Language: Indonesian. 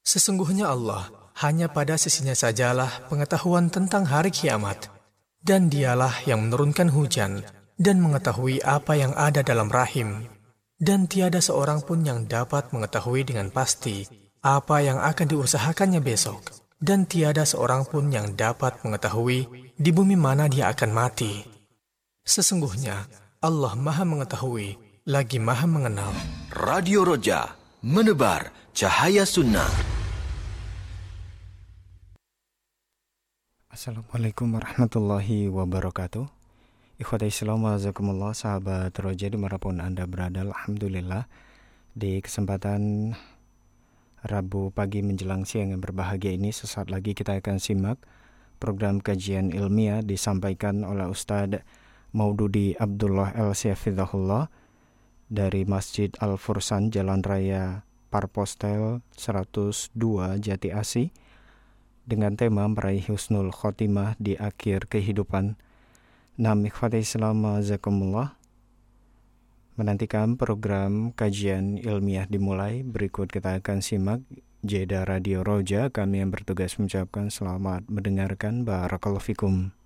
Sesungguhnya Allah, hanya pada sisinya sajalah pengetahuan tentang hari kiamat. Dan dialah yang menurunkan hujan dan mengetahui apa yang ada dalam rahim. Dan tiada seorang pun yang dapat mengetahui dengan pasti apa yang akan diusahakannya besok. Dan tiada seorang pun yang dapat mengetahui di bumi mana dia akan mati. Sesungguhnya Allah Maha Mengetahui lagi Maha Mengenal. Radio Roja, menebar cahaya sunnah. Assalamualaikum warahmatullahi wabarakatuh. Ikhwata Islam wazakumullah, sahabat Roja dimanapun Anda berada. Alhamdulillah, di kesempatan Rabu pagi menjelang siang yang berbahagia ini, sesaat lagi kita akan simak program kajian ilmiah disampaikan oleh Ustadz Maududi Abdullah El-Syafidahullah dari Masjid Al-Fursan, Jalan Raya Parpostel 102 Jati Asi, dengan tema meraih husnul khotimah di akhir kehidupan. Ikhwati Islam azakumullah, menantikan program kajian ilmiah dimulai. Berikut kita akan simak jeda Radio Roja. Kami yang bertugas mengucapkan selamat mendengarkan. Barakallahu fikum.